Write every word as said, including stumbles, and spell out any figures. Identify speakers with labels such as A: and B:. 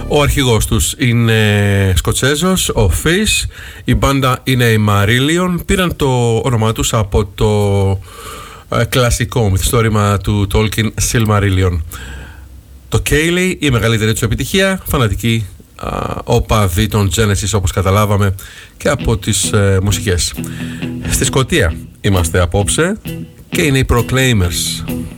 A: Ο αρχηγός τους είναι Σκοτσέζος, ο Fish. Η μπάντα είναι η Marillion. Πήραν το όνομά τους από το ε, κλασικό μυθιστόρημα του Tolkien Silmarillion. Το Kayleigh, η μεγαλύτερη του επιτυχία, φανατική οπαδοί των Genesis, όπως καταλάβαμε και από τις ε, μουσικές. Στη Σκωτία είμαστε απόψε και είναι οι Proclaimers.